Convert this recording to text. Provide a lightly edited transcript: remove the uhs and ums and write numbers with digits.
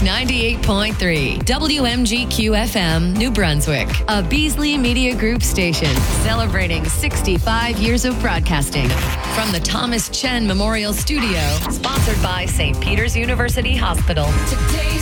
98.3 WMGQ FM, New Brunswick, a Beasley Media Group station celebrating 65 years of broadcasting. From the Thomas Chen Memorial Studio, sponsored by St. Peter's University Hospital. Today's